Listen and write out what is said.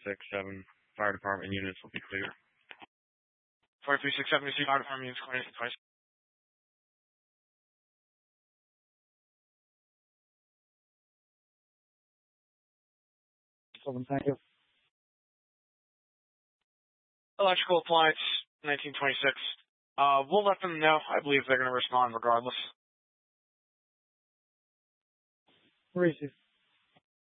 4367 fire department units will be clear. 4367, you see fire department units clear. 27, thank you. Electrical appliance, 1926. We'll let them know. I believe they're going to respond regardless. Receive.